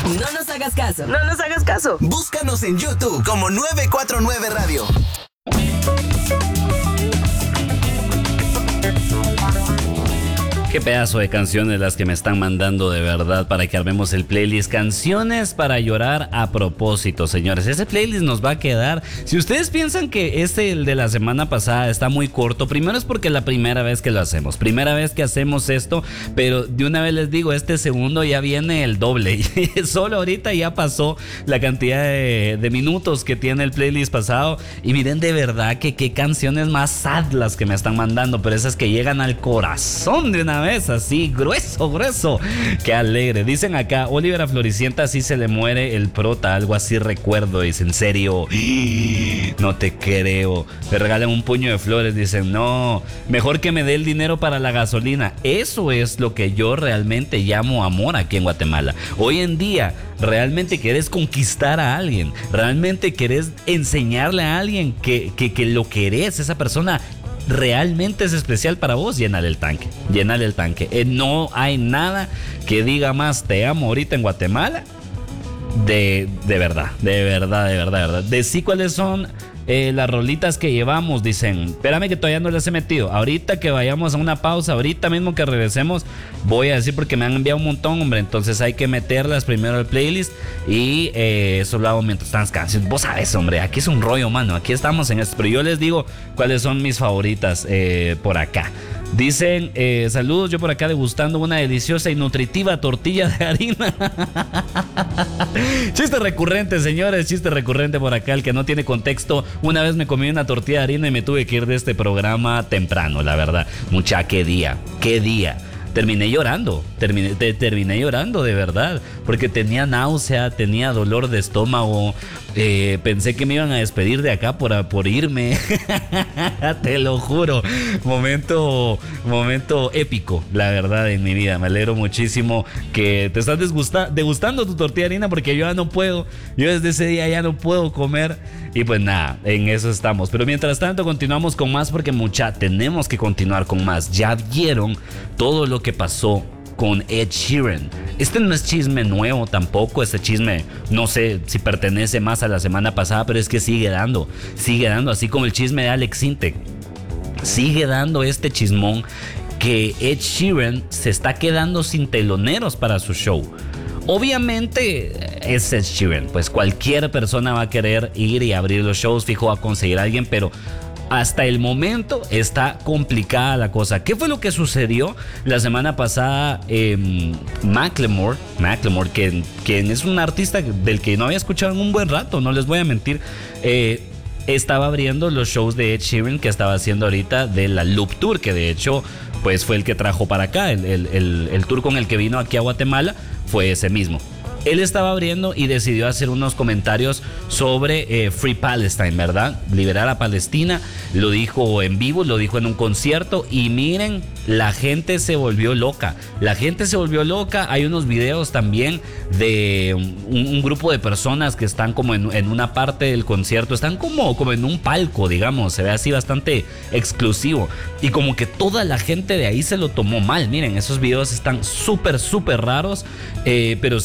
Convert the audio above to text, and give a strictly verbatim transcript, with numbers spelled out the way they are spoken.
No nos hagas caso. No nos hagas caso. Búscanos en YouTube como nueve cuatro nueve Radio. Qué pedazo de canciones las que me están mandando de verdad para que armemos el playlist. Canciones para llorar a propósito, señores. Ese playlist nos va a quedar. Si ustedes piensan que este, el de la semana pasada, está muy corto, primero es porque es la primera vez que lo hacemos. Primera vez que hacemos esto, pero de una vez les digo, este segundo ya viene el doble. Solo ahorita ya pasó la cantidad de, de minutos que tiene el playlist pasado. Y miren de verdad que qué canciones más sad las que me están mandando, pero esas que llegan al corazón de una vez. Es así, grueso, grueso. Qué alegre. Dicen acá, Oliver a Floricienta así se le muere el prota. Algo así recuerdo. Dicen, ¿en serio? No te creo. Me regalan un puño de flores. Dicen, no, mejor que me dé el dinero para la gasolina. Eso es lo que yo realmente llamo amor aquí en Guatemala. Hoy en día, realmente querés conquistar a alguien. Realmente querés enseñarle a alguien que, que, que lo querés. Esa persona realmente es especial para vos, llenale el tanque, llenale el tanque. Eh, no hay nada que diga más te amo ahorita en Guatemala. De, de verdad, de verdad, de verdad, de verdad. Decí cuáles son eh, las rolitas que llevamos. Dicen, espérame que todavía no les he metido. Ahorita que vayamos a una pausa, ahorita mismo que regresemos, voy a decir porque me han enviado un montón, hombre. Entonces hay que meterlas primero al playlist y eh, eso lo hago mientras están las canciones. Vos sabes, hombre, aquí es un rollo, mano. Aquí estamos en esto. Pero yo les digo cuáles son mis favoritas eh, por acá. Dicen, eh, saludos, yo por acá degustando una deliciosa y nutritiva tortilla de harina. Chiste recurrente, señores, chiste recurrente por acá. El que no tiene contexto, una vez me comí una tortilla de harina y me tuve que ir de este programa temprano, la verdad. Mucha, qué día, qué día. Terminé llorando, terminé, te, terminé llorando de verdad, porque tenía náusea, tenía dolor de estómago, eh, pensé que me iban a despedir de acá por, por irme, te lo juro, momento, momento épico, la verdad, en mi vida. Me alegro muchísimo que te estás desgusta, degustando tu tortilla de harina, porque yo ya no puedo, yo desde ese día ya no puedo comer, y pues nada, en eso estamos. Pero mientras tanto continuamos con más, porque mucha, tenemos que continuar con más. Ya vieron todo lo que pasó con Ed Sheeran. Este no es chisme nuevo tampoco. Este chisme no sé si pertenece más a la semana pasada, pero es que sigue dando, sigue dando, así como el chisme de Alex Sintek. Sigue dando este chismón que Ed Sheeran se está quedando sin teloneros para su show. Obviamente es Ed Sheeran, pues cualquier persona va a querer ir y abrir los shows, fijo, a conseguir a alguien, pero hasta el momento está complicada la cosa. ¿Qué fue lo que sucedió la semana pasada? Eh, Macklemore, Macklemore, quien, quien es un artista del que no había escuchado en un buen rato, no les voy a mentir, eh, estaba abriendo los shows de Ed Sheeran que estaba haciendo ahorita de la Loop Tour, que de hecho pues fue el que trajo para acá, el, el, el, el tour con el que vino aquí a Guatemala fue ese mismo. Él estaba abriendo y decidió hacer unos comentarios sobre eh, Free Palestine, ¿verdad? Liberar a Palestina. Lo dijo en vivo, lo dijo en un concierto. Y miren, la gente se volvió loca. La gente se volvió loca. Hay unos videos también de un, un grupo de personas que están como en, en una parte del concierto. Están como, como en un palco, digamos. Se ve así bastante exclusivo. Y como que toda la gente de ahí se lo tomó mal. Miren, esos videos están súper, súper raros. Eh, pero